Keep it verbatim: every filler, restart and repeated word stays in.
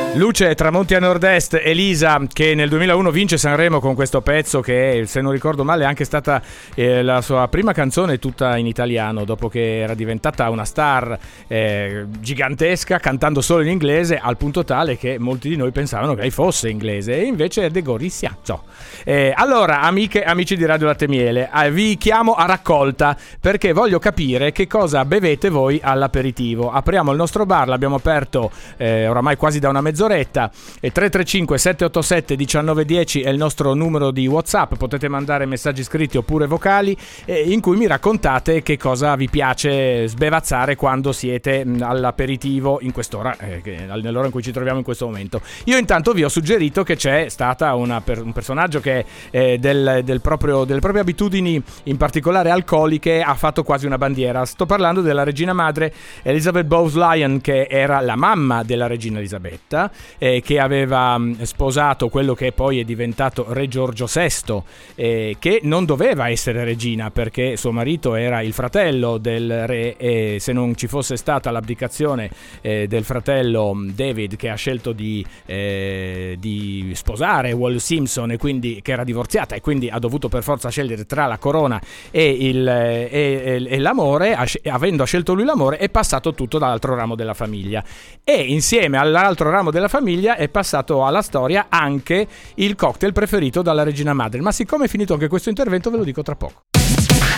Luce, tramonti a nord-est, Elisa, che nel duemilauno vince Sanremo con questo pezzo che, se non ricordo male, è anche stata eh, la sua prima canzone tutta in italiano, dopo che era diventata una star eh, gigantesca cantando solo in inglese, al punto tale che molti di noi pensavano che lei fosse inglese, e invece è de Gorizia. Eh, allora, amiche, amici di Radio Latte Miele, eh, vi chiamo a raccolta perché voglio capire che cosa bevete voi all'aperitivo. Apriamo il nostro bar, l'abbiamo aperto eh, oramai quasi da una mezz'ora. E tre tre cinque sette otto sette uno nove uno zero è il nostro numero di WhatsApp. Potete mandare messaggi scritti oppure vocali eh, in cui mi raccontate che cosa vi piace sbevazzare quando siete mh, all'aperitivo in quest'ora, eh, che, nell'ora in cui ci troviamo in questo momento. Io intanto vi ho suggerito che c'è stata una per, un personaggio che eh, del, del proprio, delle proprie abitudini, in particolare alcoliche, ha fatto quasi una bandiera. Sto parlando della regina madre Elizabeth Bowes-Lyon, che era la mamma della regina Elisabetta, Eh, che aveva mh, sposato quello che poi è diventato re Giorgio sesto, eh, che non doveva essere regina perché suo marito era il fratello del re, e se non ci fosse stata l'abdicazione eh, del fratello David, che ha scelto di, eh, di sposare Walt Simpson, e quindi che era divorziata e quindi ha dovuto per forza scegliere tra la corona e, il, e, e, e l'amore, avendo scelto lui l'amore è passato tutto dall'altro ramo della famiglia, e insieme all'altro ramo della famiglia è passato alla storia anche il cocktail preferito dalla regina madre. Ma siccome è finito anche questo intervento ve lo dico tra poco.